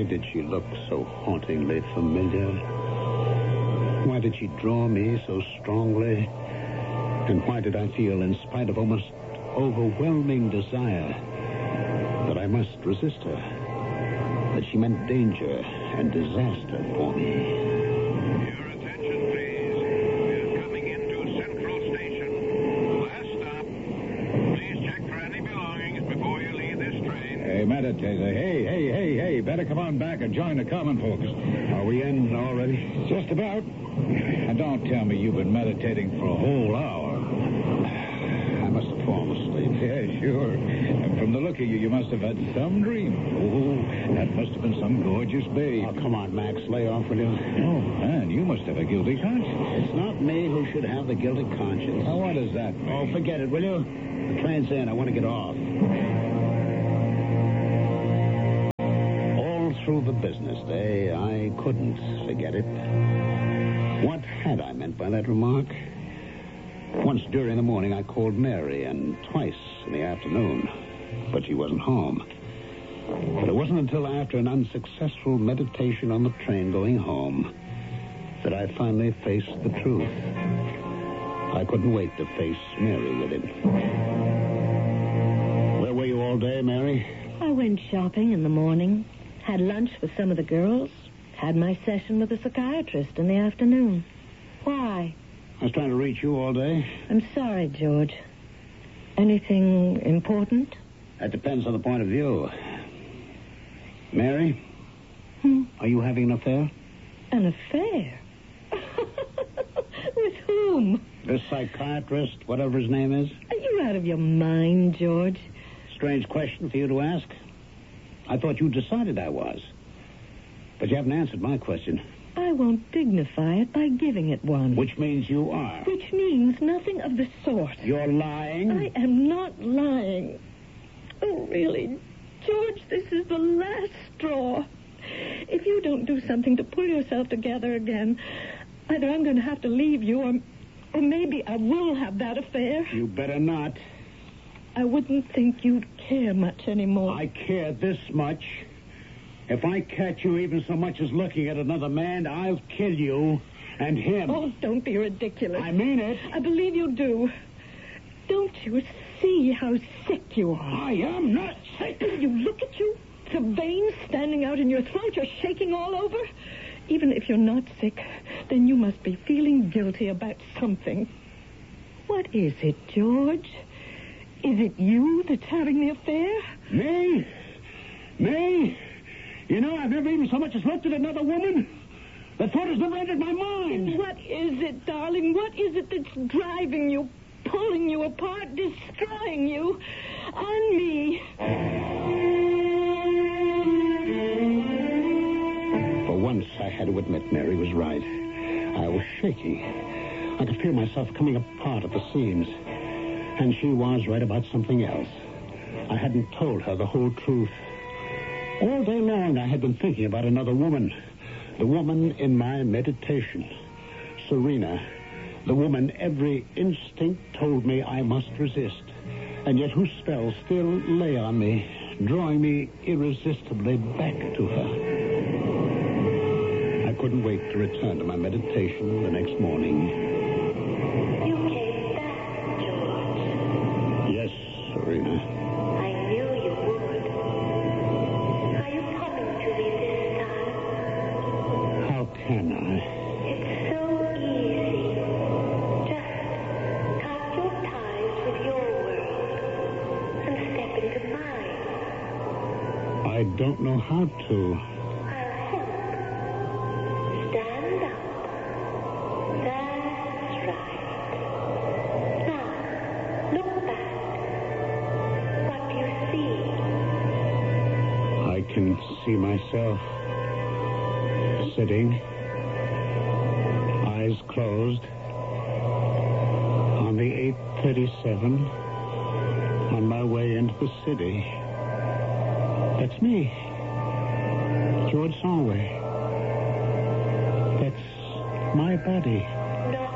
did she look so hauntingly familiar? Why did she draw me so strongly? And why did I feel, in spite of almost overwhelming desire, that I must resist her? That she meant danger and disaster for me? Your attention, please. We're coming into Central Station. Last stop. Please check for any belongings before you leave this train. Hey, meditator. Hey. Better come on back and join the common folks. Are we in already? Just about. And don't tell me you've been meditating for a whole hour. I must have fallen asleep. Yeah, sure. And from the look of you, you must have had some dream. Oh, that must have been some gorgeous babe. Oh, come on, Max. Lay off, will you? Oh, man, you must have a guilty conscience. It's not me who should have the guilty conscience. Now, what does that mean? Oh, forget it, will you? The train's in. I want to get off. All through the business day, I couldn't forget it. What had I meant by that remark? Once during the morning, I called Mary, and twice in the afternoon. But she wasn't home. But it wasn't until after an unsuccessful meditation on the train going home that I finally faced the truth. I couldn't wait to face Mary with it. Where were you all day, Mary? I went shopping in the morning, had lunch with some of the girls, had my session with a psychiatrist in the afternoon. Why? I was trying to reach you all day. I'm sorry, George. Anything important? That depends on the point of view. Mary? Are you having an affair? An affair? With whom? This psychiatrist, whatever his name is? Are you out of your mind, George? Strange question for you to ask. I thought you decided I was. But you haven't answered my question. I won't dignify it by giving it one. Which means you are. Which means nothing of the sort. You're lying? I am not lying. Oh, really, George, this is the last straw. If you don't do something to pull yourself together again, either I'm going to have to leave you, or maybe I will have that affair. You better not. I wouldn't think you'd care much anymore. I care this much. If I catch you even so much as looking at another man, I'll kill you and him. Oh, don't be ridiculous. I mean it. I believe you do. Don't you see how sick you are? I am not sick. You look at you. The veins standing out in your throat. You're shaking all over. Even if you're not sick, then you must be feeling guilty about something. What is it, George? Is it you that's having the affair? Me? Me? You know, I've never even so much as looked at another woman. The thought has never entered my mind. What is it, darling? What is it that's driving you, pulling you apart, destroying you? On me. For once, I had to admit Mary was right. I was shaking. I could feel myself coming apart at the seams. And she was right about something else. I hadn't told her the whole truth. All day long, I had been thinking about another woman. The woman in my meditation. Serena. The woman every instinct told me I must resist. And yet whose spell still lay on me, drawing me irresistibly back to her. I couldn't wait to return to my meditation the next morning. You came back, George. Yes, Serena. I knew you would. Are you coming to me this time? How can I? It's so easy. Just cut your ties with your world and step into mine. I don't know how to. I'll help. Stand up. That's right. Now, look back. What do you see? I can see myself sitting, eyes closed, on the 837, on my way into the city. That's me, George Solway. That's my body.